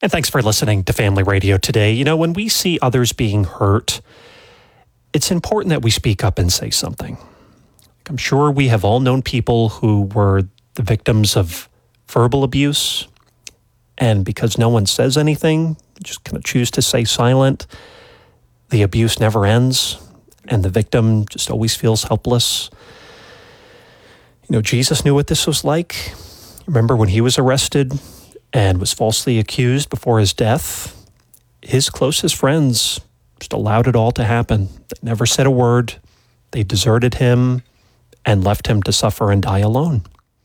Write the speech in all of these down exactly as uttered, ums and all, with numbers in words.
And thanks for listening to Family Radio today. You know, when we see others being hurt, it's important that we speak up and say something. I'm sure we have all known people who were the victims of verbal abuse, and because no one says anything, just kind of choose to stay silent. The abuse never ends, and the victim just always feels helpless. You know, Jesus knew what this was like. Remember when he was arrested and was falsely accused before his death? His closest friends just allowed it all to happen. They never said a word. They deserted him and left him to suffer and die alone.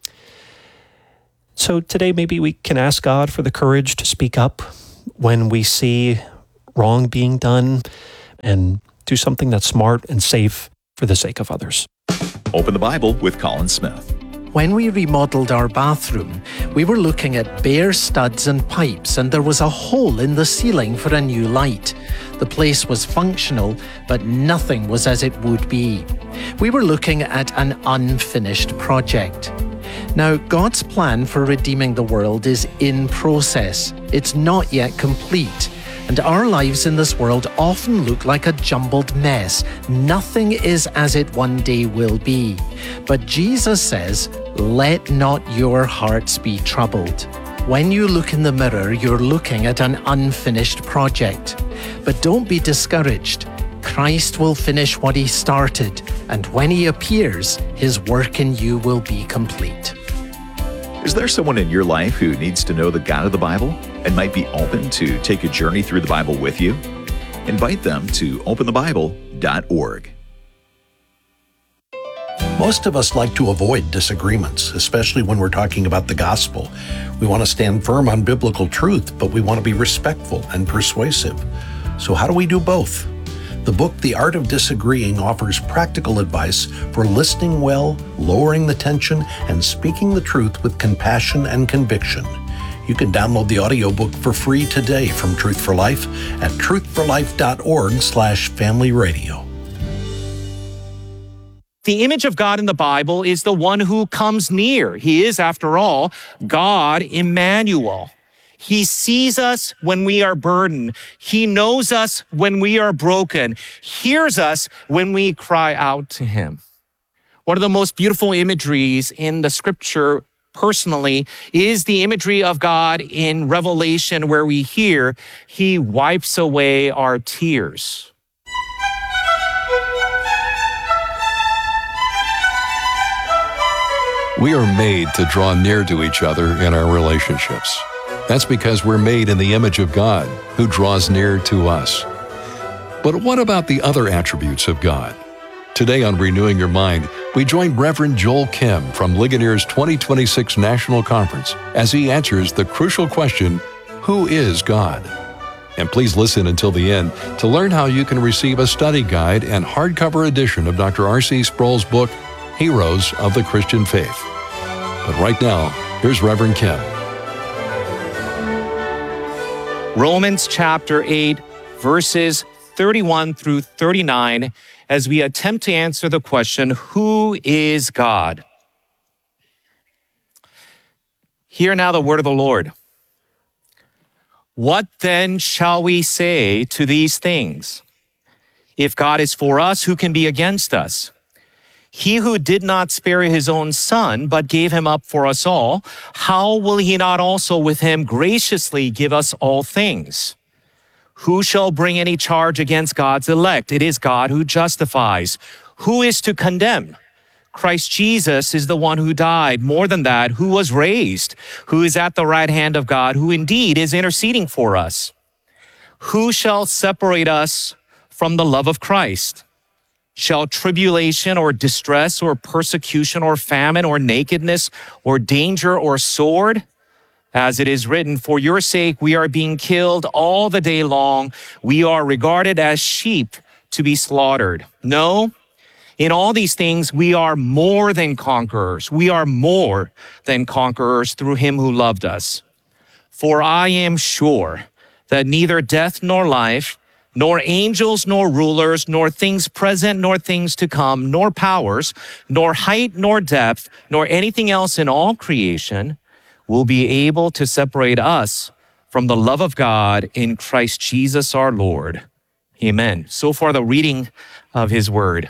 So today maybe we can ask God for the courage to speak up when we see wrong being done and do something that's smart and safe for the sake of others. Open the Bible with Colin Smith. When we remodeled our bathroom, we were looking at bare studs and pipes, and there was a hole in the ceiling for a new light. The place was functional, but nothing was as it would be. We were looking at an unfinished project. Now, God's plan for redeeming the world is in process. It's not yet complete. And our lives in this world often look like a jumbled mess. Nothing is as it one day will be. But Jesus says, "Let not your hearts be troubled." When you look in the mirror, you're looking at an unfinished project. But don't be discouraged. Christ will finish what he started, and when he appears, his work in you will be complete. Is there someone in your life who needs to know the God of the Bible and might be open to take a journey through the Bible with you? Invite them to open the bible dot org. Most of us like to avoid disagreements, especially when we're talking about the gospel. We want to stand firm on biblical truth, but we want to be respectful and persuasive. So how do we do both? The book, The Art of Disagreeing, offers practical advice for listening well, lowering the tension, and speaking the truth with compassion and conviction. You can download the audiobook for free today from Truth for Life at truth for life dot org slash family radio. The image of God in the Bible is the one who comes near. He is, after all, God Emmanuel. He sees us when we are burdened. He knows us when we are broken, hears us when we cry out to him. One of the most beautiful imageries in the scripture, personally, is the imagery of God in Revelation, where we hear, he wipes away our tears. We are made to draw near to each other in our relationships. That's because we're made in the image of God, who draws near to us. But what about the other attributes of God? Today on Renewing Your Mind, we join Reverend Joel Kim from Ligonier's twenty twenty-six National Conference as he answers the crucial question, who is God? And please listen until the end to learn how you can receive a study guide and hardcover edition of Doctor R C Sproul's book, Heroes of the Christian Faith. But right now, here's Reverend Kim. Romans chapter eight, verses thirty-one through thirty-nine, as we attempt to answer the question, who is God? Hear now the word of the Lord. What then shall we say to these things? If God is for us, who can be against us? He who did not spare his own son, but gave him up for us all, how will he not also with him graciously give us all things? Who shall bring any charge against God's elect? It is God who justifies. Who is to condemn? Christ Jesus is the one who died. More than that, who was raised, who is at the right hand of God, who indeed is interceding for us. Who shall separate us from the love of Christ? Shall tribulation or distress or persecution or famine or nakedness or danger or sword? As it is written, for your sake we are being killed all the day long. We are regarded as sheep to be slaughtered. No, in all these things we are more than conquerors. We are more than conquerors through him who loved us. For I am sure that neither death nor life, nor angels, nor rulers, nor things present, nor things to come, nor powers, nor height, nor depth, nor anything else in all creation will be able to separate us from the love of God in Christ Jesus our Lord. Amen. So far, the reading of his word.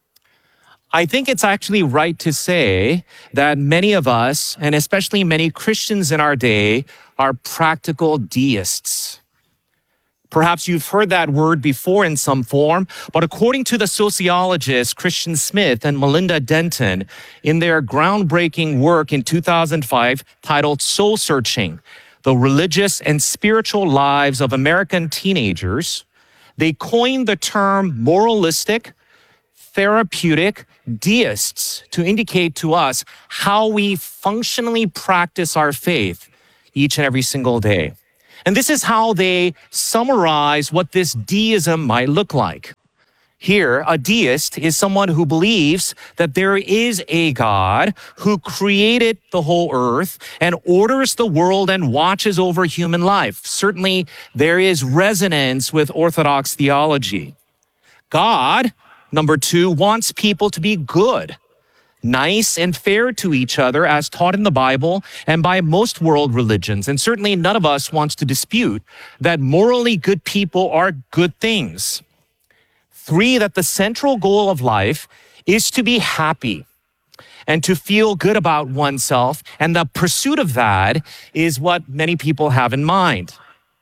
I think it's actually right to say that many of us, and especially many Christians in our day, are practical deists. Perhaps you've heard that word before in some form, but according to the sociologists Christian Smith and Melinda Denton, in their groundbreaking work in two thousand five titled Soul Searching, The Religious and Spiritual Lives of American Teenagers, they coined the term moralistic, therapeutic deists to indicate to us how we functionally practice our faith each and every single day. And this is how they summarize what this deism might look like. Here, a deist is someone who believes that there is a God who created the whole earth and orders the world and watches over human life. Certainly, there is resonance with Orthodox theology. God, number two, wants people to be good, nice and fair to each other as taught in the Bible and by most world religions. And certainly none of us wants to dispute that morally good people are good things. Three, that the central goal of life is to be happy and to feel good about oneself. And the pursuit of that is what many people have in mind.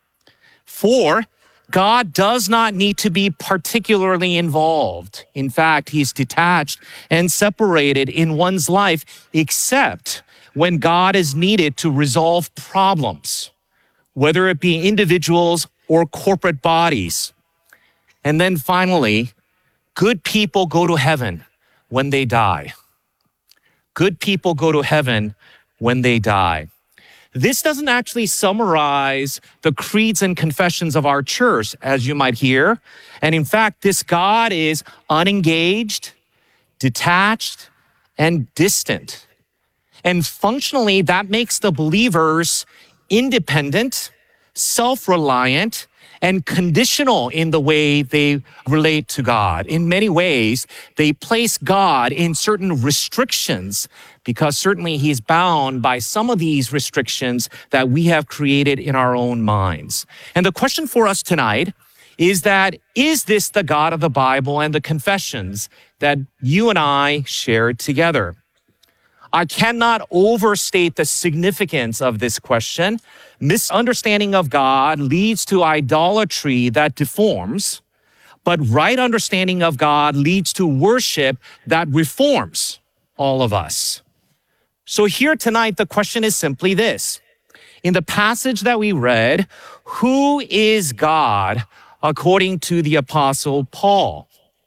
Four, God does not need to be particularly involved. In fact, he's detached and separated in one's life, except when God is needed to resolve problems, whether it be individuals or corporate bodies. And then finally, good people go to heaven when they die. Good people go to heaven when they die. This doesn't actually summarize the creeds and confessions of our church, as you might hear. And in fact, this God is unengaged, detached, and distant. And functionally, that makes the believers independent, self-reliant, and conditional in the way they relate to God. In many ways, they place God in certain restrictions because certainly he's bound by some of these restrictions that we have created in our own minds. And the question for us tonight is that, is this the God of the Bible and the confessions that you and I shared together? I cannot overstate the significance of this question. Misunderstanding of God leads to idolatry that deforms, but right understanding of God leads to worship that reforms all of us. So here tonight, the question is simply this. In the passage that we read, who is God according to the Apostle Paul?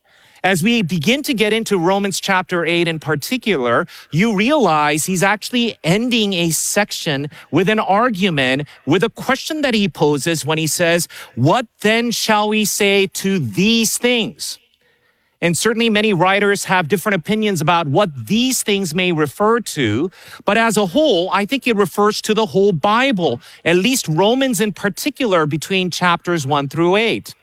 As we begin to get into Romans chapter eight in particular, you realize he's actually ending a section with an argument, with a question that he poses when he says, what then shall we say to these things? And certainly many writers have different opinions about what these things may refer to. But as a whole, I think it refers to the whole Bible, at least Romans in particular, between chapters one through eight.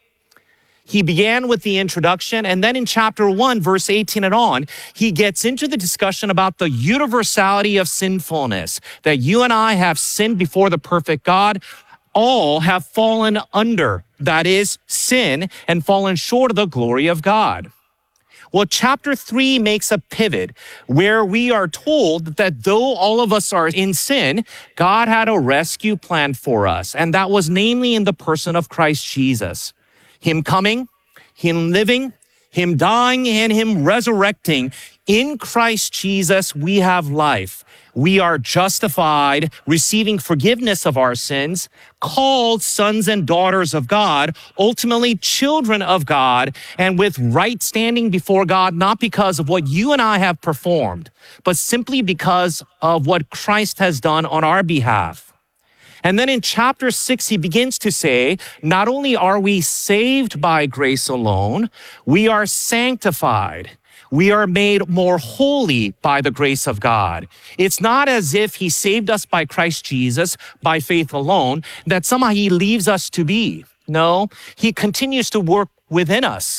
He began with the introduction, and then in chapter one, verse eighteen and on, he gets into the discussion about the universality of sinfulness, that you and I have sinned before the perfect God. All have fallen under, that is, sin, and fallen short of the glory of God. Well, chapter three makes a pivot where we are told that though all of us are in sin, God had a rescue plan for us, and that was namely in the person of Christ Jesus. Him coming, him living, him dying, and him resurrecting. In Christ Jesus, we have life. We are justified, receiving forgiveness of our sins, called sons and daughters of God, ultimately children of God, and with right standing before God, not because of what you and I have performed, but simply because of what Christ has done on our behalf. And then in chapter six, he begins to say, not only are we saved by grace alone, we are sanctified. We are made more holy by the grace of God. It's not as if he saved us by Christ Jesus, by faith alone, that somehow he leaves us to be. No, he continues to work within us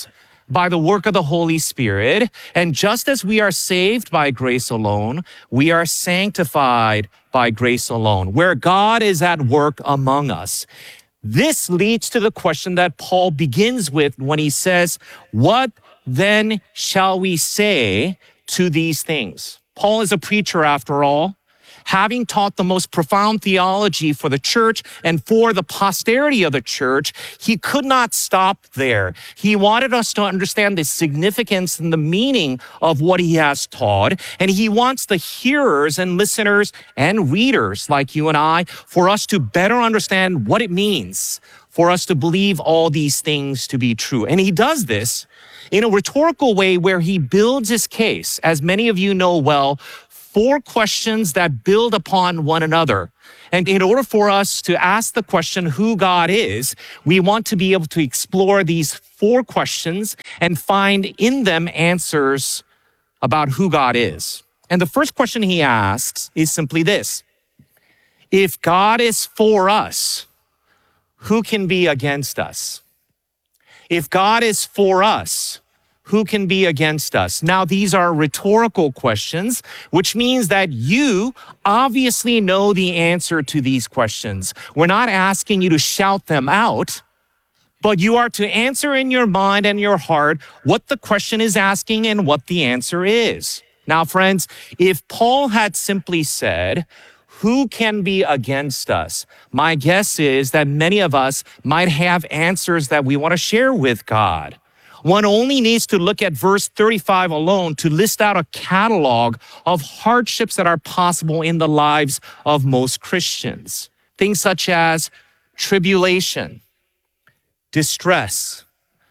by the work of the Holy Spirit. And just as we are saved by grace alone, we are sanctified by grace alone, where God is at work among us. This leads to the question that Paul begins with when he says, "What then shall we say to these things?" Paul is a preacher after all. Having taught the most profound theology for the church and for the posterity of the church, he could not stop there. He wanted us to understand the significance and the meaning of what he has taught. And he wants the hearers and listeners and readers like you and I, for us to better understand what it means for us to believe all these things to be true. And he does this in a rhetorical way where he builds his case, as many of you know well, four questions that build upon one another. And in order for us to ask the question who God is, we want to be able to explore these four questions and find in them answers about who God is. And the first question he asks is simply this: if God is for us, who can be against us? If God is for us, who can be against us? Now, these are rhetorical questions, which means that you obviously know the answer to these questions. We're not asking you to shout them out, but you are to answer in your mind and your heart what the question is asking and what the answer is. Now, friends, if Paul had simply said, "Who can be against us?" my guess is that many of us might have answers that we want to share with God. One only needs to look at verse thirty-five alone to list out a catalog of hardships that are possible in the lives of most Christians. Things such as tribulation, distress,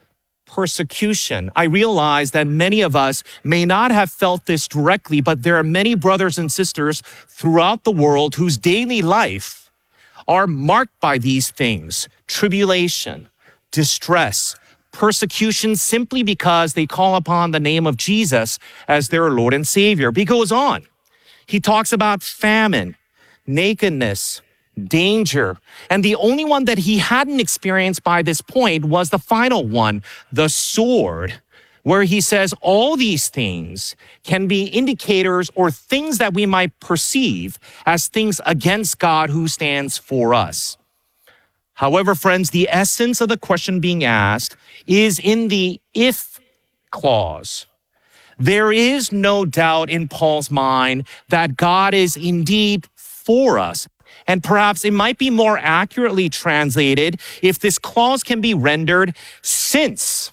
persecution. I realize that many of us may not have felt this directly, but there are many brothers and sisters throughout the world whose daily life are marked by these things: tribulation, distress, persecution, simply because they call upon the name of Jesus as their Lord and Savior. He goes on. He talks about famine, nakedness, danger. And the only one that he hadn't experienced by this point was the final one, the sword, where he says all these things can be indicators or things that we might perceive as things against God who stands for us. However, friends, the essence of the question being asked is in the if clause. There is no doubt in Paul's mind that God is indeed for us. And perhaps it might be more accurately translated if this clause can be rendered since.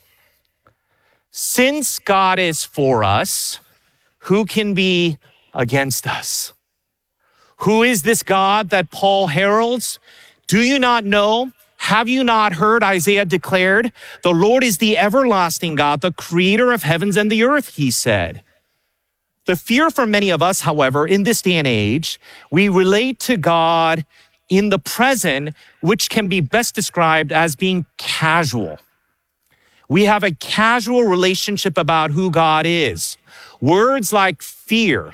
Since God is for us, who can be against us? Who is this God that Paul heralds? Do you not know? Have you not heard? Isaiah declared, "The Lord is the everlasting God, the creator of heavens and the earth," he said. The fear for many of us, however, in this day and age, we relate to God in the present, which can be best described as being casual. We have a casual relationship about who God is. Words like fear,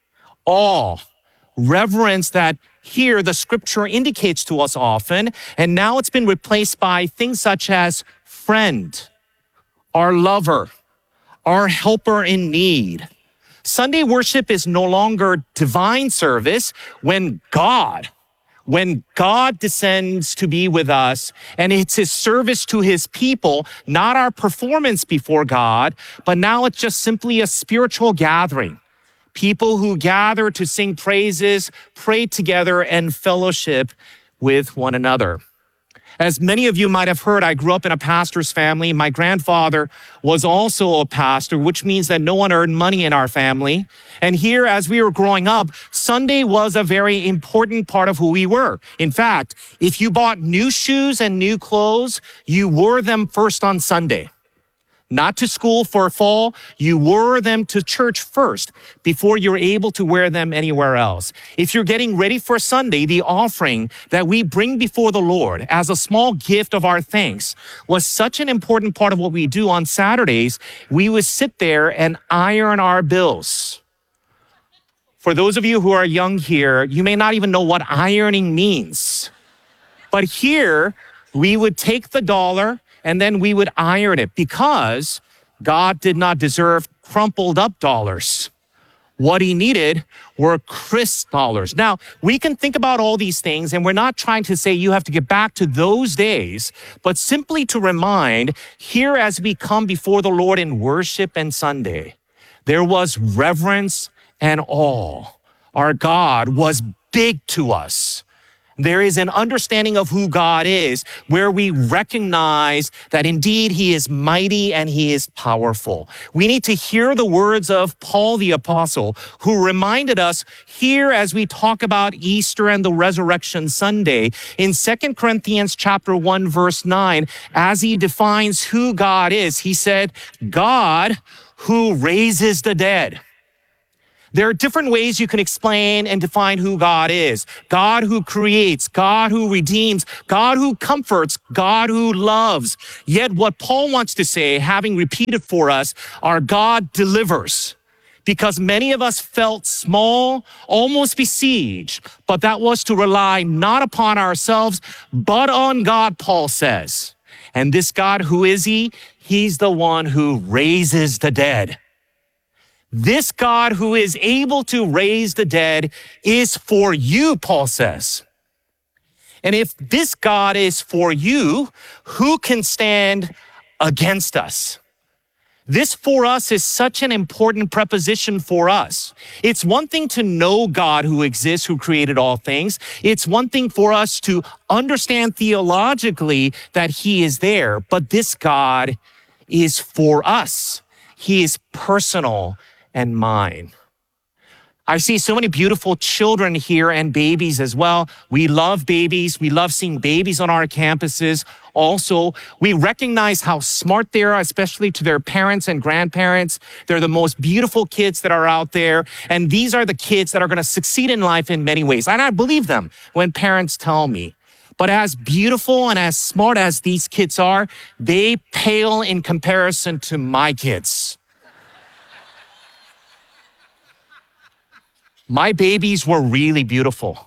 awe, reverence that here the scripture indicates to us often, and now it's been replaced by things such as friend, our lover, our helper in need. Sunday worship is no longer divine service when God, when God descends to be with us, and it's his service to his people, not our performance before God, but now it's just simply a spiritual gathering. People who gather to sing praises, pray together, and fellowship with one another. As many of you might have heard, I grew up in a pastor's family. My grandfather was also a pastor, which means that no one earned money in our family. And here, as we were growing up, Sunday was a very important part of who we were. In fact, if you bought new shoes and new clothes, you wore them first on Sunday. Not to school for fall, you wore them to church first before you're able to wear them anywhere else. If you're getting ready for Sunday, the offering that we bring before the Lord as a small gift of our thanks was such an important part of what we do on Saturdays. We would sit there and iron our bills. For those of you who are young here, you may not even know what ironing means. But here, we would take the dollar and then we would iron it because God did not deserve crumpled up dollars. What he needed were crisp dollars. Now, we can think about all these things, and we're not trying to say you have to get back to those days, but simply to remind, here as we come before the Lord in worship and Sunday, there was reverence and awe. Our God was big to us. There is an understanding of who God is where we recognize that indeed he is mighty and he is powerful. We need to hear the words of Paul the Apostle, who reminded us here as we talk about Easter and the Resurrection Sunday in Second Corinthians chapter one, verse nine, as he defines who God is. He said, God who raises the dead. There are different ways you can explain and define who God is. God who creates, God who redeems, God who comforts, God who loves. Yet what Paul wants to say, having repeated for us, our God delivers. Because many of us felt small, almost besieged, but that was to rely not upon ourselves, but on God, Paul says. And this God, who is he? He's the one who raises the dead. This God who is able to raise the dead is for you, Paul says. And if this God is for you, who can stand against us? This for us is such an important preposition for us. It's one thing to know God who exists, who created all things. It's one thing for us to understand theologically that he is there, but this God is for us. He is personal and mine. I see so many beautiful children here and babies as well. We love babies. We love seeing babies on our campuses. Also, we recognize how smart they are, especially to their parents and grandparents. They're the most beautiful kids that are out there. And these are the kids that are going to succeed in life in many ways. And I believe them when parents tell me. But as beautiful and as smart as these kids are, they pale in comparison to my kids. My babies were really beautiful.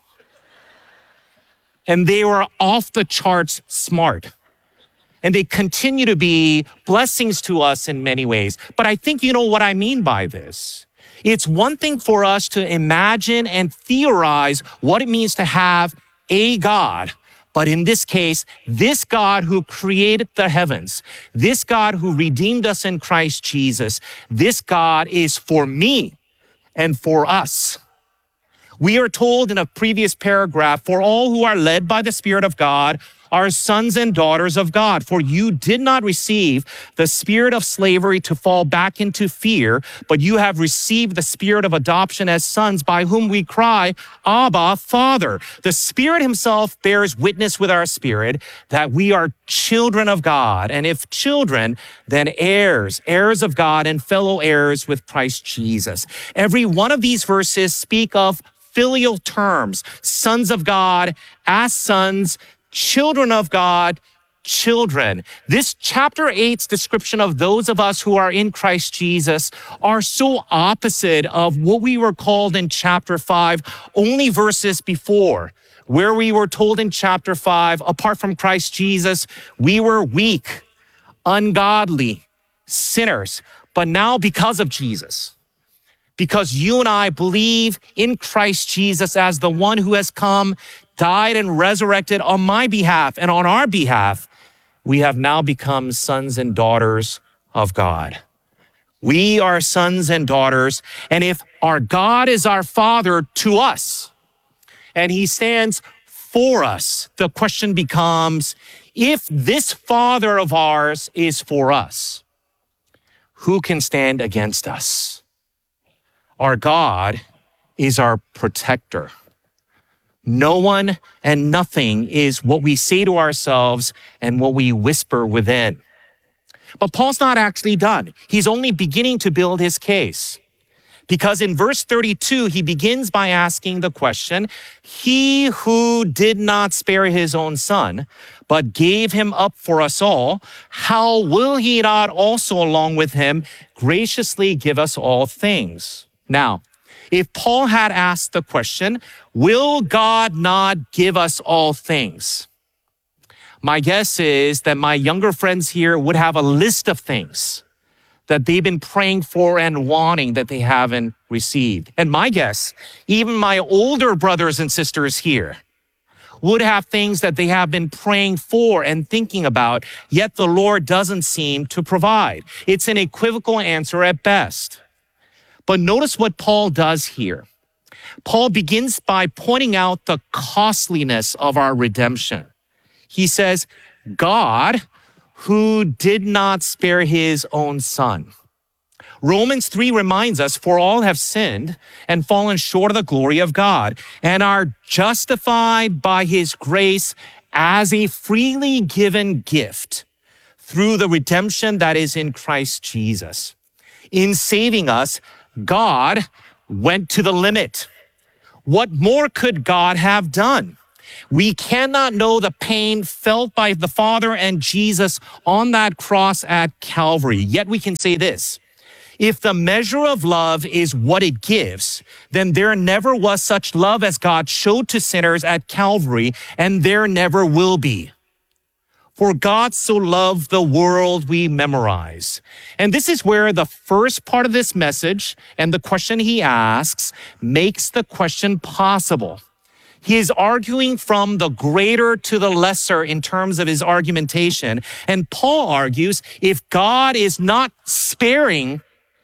And they were off the charts smart. And they continue to be blessings to us in many ways. But I think you know what I mean by this. It's one thing for us to imagine and theorize what it means to have a God. But in this case, this God who created the heavens, this God who redeemed us in Christ Jesus, this God is for me and for us. We are told in a previous paragraph, for all who are led by the Spirit of God are sons and daughters of God. For you did not receive the spirit of slavery to fall back into fear, but you have received the spirit of adoption as sons, by whom we cry, Abba, Father. The Spirit himself bears witness with our spirit that we are children of God. And if children, then heirs, heirs of God and fellow heirs with Christ Jesus. Every one of these verses speak of filial terms, sons of God, as sons, children of God, children. This chapter eight's description of those of us who are in Christ Jesus are so opposite of what we were called in chapter five, only verses before, where we were told in chapter five, apart from Christ Jesus, we were weak, ungodly, sinners. But now because of Jesus, because you and I believe in Christ Jesus as the one who has come, died and resurrected on my behalf and on our behalf, we have now become sons and daughters of God. We are sons and daughters, and if our God is our Father to us, and he stands for us, the question becomes, if this Father of ours is for us, who can stand against us? Our God is our protector. No one and nothing is what we say to ourselves and what we whisper within. But Paul's not actually done. He's only beginning to build his case. Because in verse thirty-two, he begins by asking the question, he who did not spare his own son, but gave him up for us all, how will he not also along with him graciously give us all things? Now, if Paul had asked the question, will God not give us all things? My guess is that my younger friends here would have a list of things that they've been praying for and wanting that they haven't received. And my guess, even my older brothers and sisters here would have things that they have been praying for and thinking about, yet the Lord doesn't seem to provide. It's an equivocal answer at best. But notice what Paul does here. Paul begins by pointing out the costliness of our redemption. He says, God, who did not spare his own son. Romans three reminds us, for all have sinned and fallen short of the glory of God and are justified by his grace as a freely given gift through the redemption that is in Christ Jesus. In saving us, God went to the limit. What more could God have done? We cannot know the pain felt by the Father and Jesus on that cross at Calvary. Yet we can say this: if the measure of love is what it gives, then there never was such love as God showed to sinners at Calvary, and there never will be. For God so loved the world, we memorize. And this is where the first part of this message and the question he asks makes the question possible. He is arguing from the greater to the lesser in terms of his argumentation. And Paul argues, if God is not sparing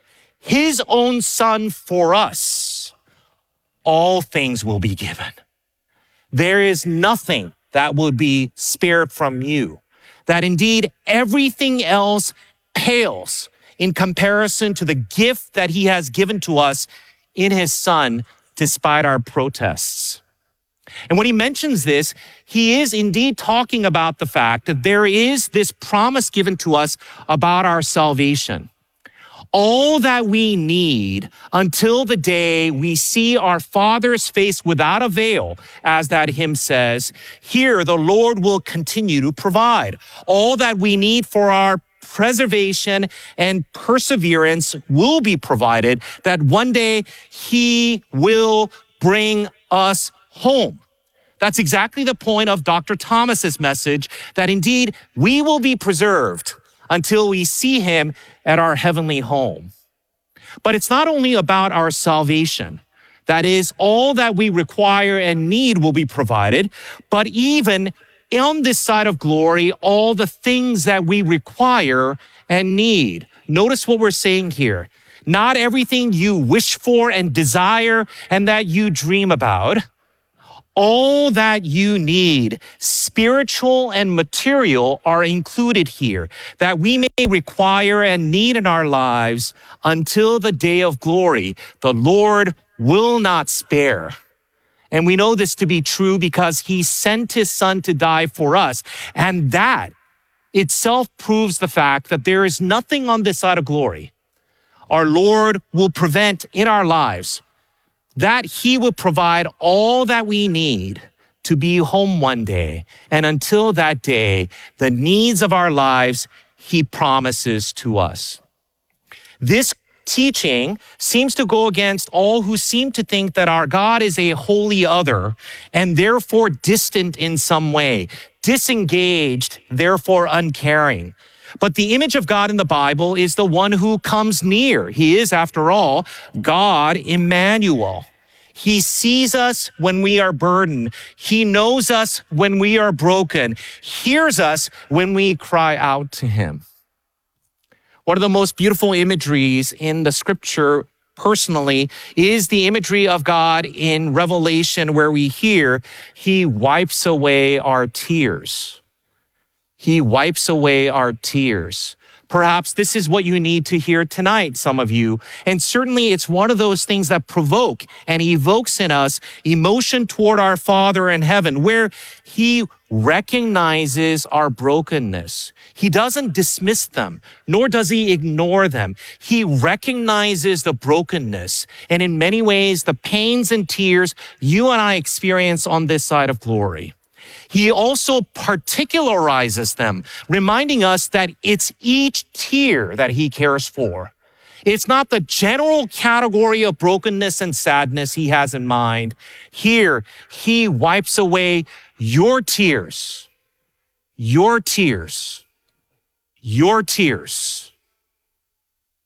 his own son for us, all things will be given. There is nothing that will be spared from you. That indeed everything else pales in comparison to the gift that he has given to us in his son, despite our protests. And when he mentions this, he is indeed talking about the fact that there is this promise given to us about our salvation. All that we need until the day we see our Father's face without a veil, as that hymn says, here the Lord will continue to provide. All that we need for our preservation and perseverance will be provided, that one day he will bring us home. That's exactly the point of Doctor Thomas's message, that indeed we will be preserved until we see him at our heavenly home. But it's not only about our salvation. That is, all that we require and need will be provided, but even on this side of glory, all the things that we require and need. Notice what we're saying here. Not everything you wish for and desire and that you dream about. All that you need, spiritual and material, are included here, that we may require and need in our lives until the day of glory. The Lord will not spare. And we know this to be true because he sent his son to die for us. And that itself proves the fact that there is nothing on this side of glory our Lord will prevent in our lives, that he will provide all that we need to be home one day. And until that day, the needs of our lives, he promises to us. This teaching seems to go against all who seem to think that our God is a holy other and therefore distant in some way, disengaged, therefore uncaring. But the image of God in the Bible is the one who comes near. He is, after all, God Emmanuel. He sees us when we are burdened. He knows us when we are broken, hears us when we cry out to him. One of the most beautiful imageries in the scripture, personally, is the imagery of God in Revelation, where we hear, he wipes away our tears. He wipes away our tears. Perhaps this is what you need to hear tonight, some of you. And certainly it's one of those things that provoke and evokes in us emotion toward our Father in heaven, where he recognizes our brokenness. He doesn't dismiss them, nor does he ignore them. He recognizes the brokenness and in many ways the pains and tears you and I experience on this side of glory. He also particularizes them, reminding us that it's each tear that he cares for. It's not the general category of brokenness and sadness he has in mind. Here, he wipes away your tears, your tears, your tears.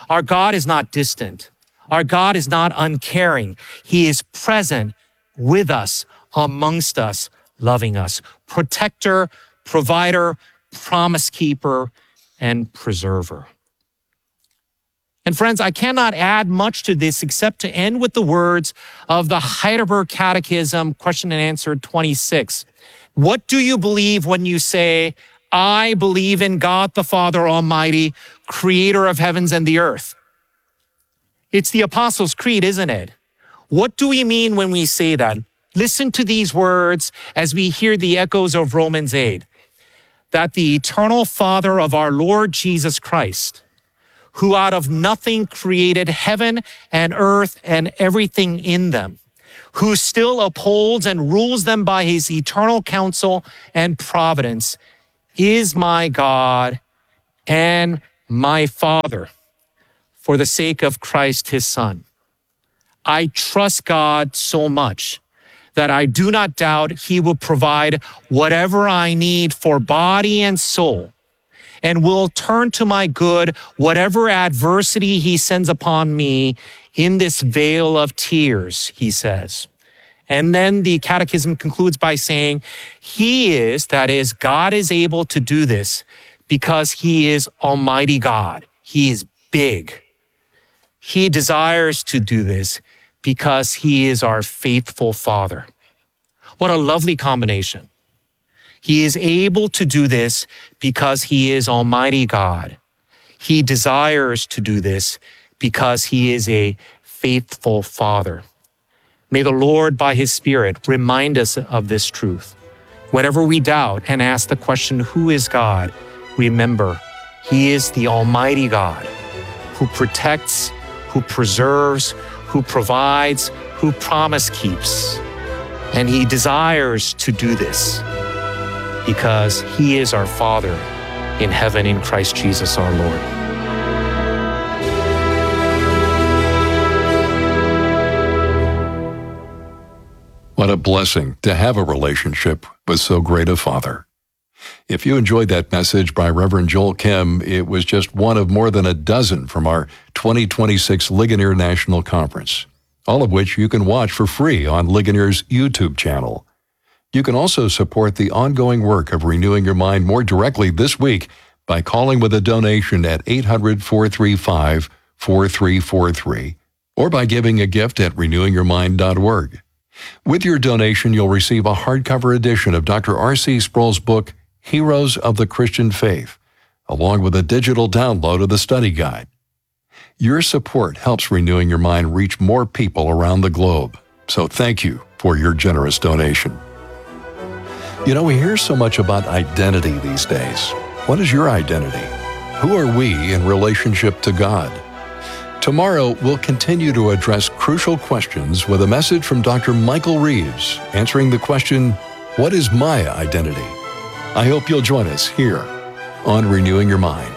Our God is not distant. Our God is not uncaring. He is present with us, amongst us, loving us. Protector, provider, promise keeper, and preserver. And friends, I cannot add much to this except to end with the words of the Heidelberg Catechism, question and answer twenty-six. What do you believe when you say, I believe in God the Father Almighty, creator of heavens and the earth? It's the Apostles' Creed, isn't it? What do we mean when we say that? Listen to these words as we hear the echoes of Romans eight. That the eternal Father of our Lord Jesus Christ, who out of nothing created heaven and earth and everything in them, who still upholds and rules them by his eternal counsel and providence, is my God and my Father, for the sake of Christ his Son. I trust God so much that I do not doubt he will provide whatever I need for body and soul, and will turn to my good whatever adversity he sends upon me in this vale of tears, he says. And then the Catechism concludes by saying, he is, that is, God is able to do this because he is Almighty God. He is big. He desires to do this because he is our faithful Father. What a lovely combination. He is able to do this because he is Almighty God. He desires to do this because he is a faithful Father. May the Lord, by his Spirit, remind us of this truth. Whenever we doubt and ask the question, who is God? Remember, he is the Almighty God who protects, who preserves, who provides, who promise keeps. And he desires to do this because he is our Father in heaven in Christ Jesus our Lord. What a blessing to have a relationship with so great a Father. If you enjoyed that message by Reverend Joel Kim, it was just one of more than a dozen from our twenty twenty-six Ligonier National Conference, all of which you can watch for free on Ligonier's YouTube channel. You can also support the ongoing work of renewing your mind more directly this week by calling with a donation at eight hundred, four three five, four three four three or by giving a gift at renewing your mind dot org. With your donation, you'll receive a hardcover edition of Doctor R C Sproul's book, Heroes of the Christian Faith, along with a digital download of the study guide. Your support helps Renewing Your Mind reach more people around the globe, so thank you for your generous donation. You know, we hear so much about identity these days. What is your identity? Who are we in relationship to God? Tomorrow, we'll continue to address crucial questions with a message from Doctor Michael Reeves, answering the question, what is my identity? I hope you'll join us here on Renewing Your Mind.